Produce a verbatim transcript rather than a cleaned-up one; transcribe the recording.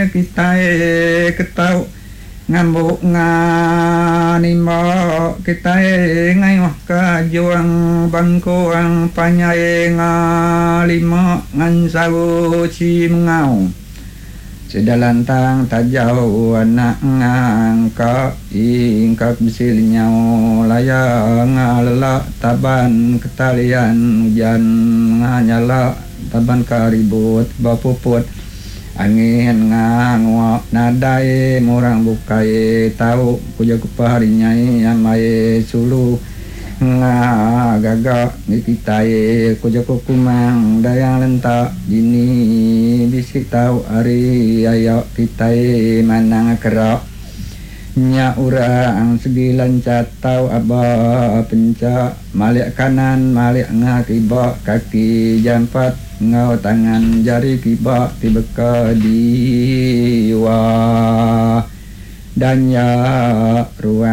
kita ketau ngambuk nganimo kita ngayoh kajuang bangkuang panyai ngalimo ngan sawu cimngau sedalantang tajau anak ngangka ingkap silnyau layang ngalala taban ketalian hujan nganyala taban karibut bapuput angin ngangwak nadai murang bukai tau puja kupaharinyai yang mai sulu ngagagak nikitai kuja kukumang dayang lentak dini bisik tau ari ayo kitai manang kerak nya urang segilan catau aba pencak malik kanan malik ngakiba kaki jampat ngau tangan jari kiba tibeka diwa dan ya ruang